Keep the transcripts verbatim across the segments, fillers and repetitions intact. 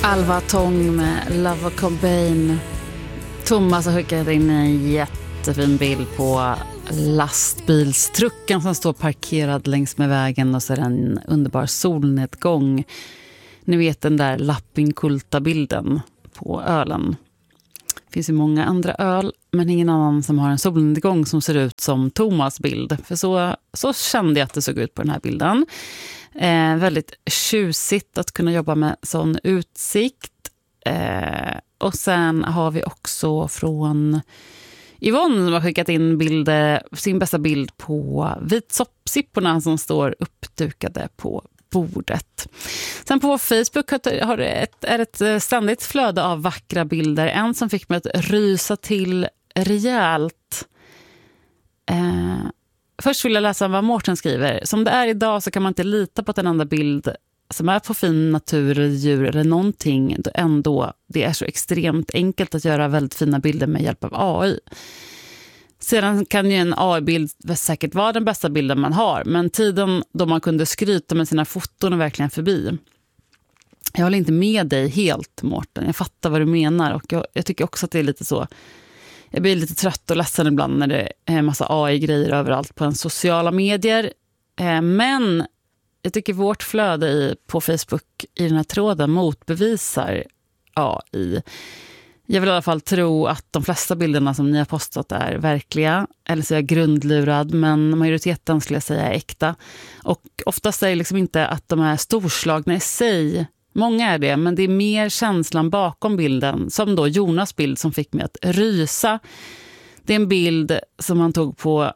Alva Tång med Love Cobain. Thomas har skickat in en jättefin bild på lastbilstrucken som står parkerad längs med vägen, och så är det en underbar solnedgång. Ni vet den där Lappinkulta-bilden på ölen. Det finns ju många andra öl, men ingen annan som har en solnedgång som ser ut som Thomas bild. För så, så kände jag att det såg ut på den här bilden. Eh, väldigt tjusigt att kunna jobba med sån utsikt. Eh, och sen har vi också från Yvonne som har skickat in bilder, sin bästa bild på vitsoppsipporna som står uppdukade på bordet. Sen på vår Facebook har det ett, är ett ständigt flöde av vackra bilder. En som fick mig att rysa till rejält. Eh, först vill jag läsa vad Mårten skriver. Som det är idag så kan man inte lita på att en enda bild som är på fin natur eller djur eller någonting ändå. Det är så extremt enkelt att göra väldigt fina bilder med hjälp av A I. Sedan kan ju en A I-bild säkert vara den bästa bilden man har, men tiden då man kunde skryta med sina foton är verkligen förbi. Jag håller inte med dig helt, Mårten. Jag fattar vad du menar, och jag, jag tycker också att det är lite så. Jag blir lite trött och ledsen ibland när det är en massa A I-grejer överallt på en sociala medier. Eh, men jag tycker vårt flöde i, på Facebook i den här tråden motbevisar A I. Jag vill i alla fall tro att de flesta bilderna som ni har postat är verkliga. Eller så är jag grundlurad, men majoriteten skulle jag säga är äkta. Och oftast är det liksom inte att de är storslagna i sig. Många är det, men det är mer känslan bakom bilden. Som då Jonas bild som fick mig att rysa. Det är en bild som han tog på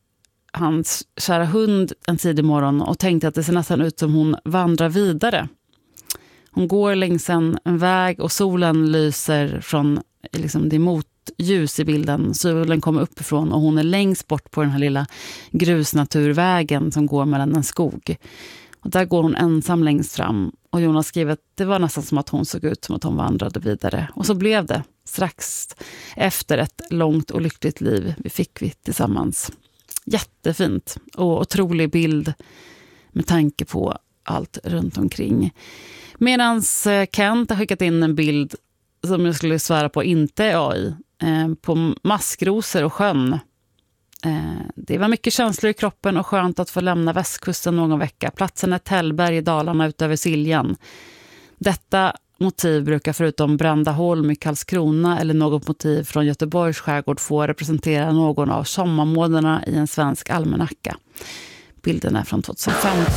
hans kära hund en tidig morgon och tänkte att det ser nästan ut som hon vandrar vidare. Hon går längs en, en väg och solen lyser från liksom, det motljus i bilden. Solen kommer uppifrån och hon är längst bort på den här lilla grusnaturvägen som går mellan en skog. Och där går hon ensam längst fram. Och Jonas skriver att det var nästan som att hon såg ut som att hon vandrade vidare. Och så blev det strax efter ett långt och lyckligt liv vi fick vi tillsammans. Jättefint och otrolig bild med tanke på allt runt omkring. Medan Kent har skickat in en bild som jag skulle svära på inte är A I. Eh, på maskrosor och sjön. Eh, det var mycket känslor i kroppen och skönt att få lämna västkusten någon vecka. Platsen är Tällberg i Dalarna utöver Siljan. Detta motiv brukar förutom Brandaholm i Karlskrona eller något motiv från Göteborgs skärgård få representera någon av sommarmånaderna i en svensk almanacka. Bilden är från tjugohundrafemton.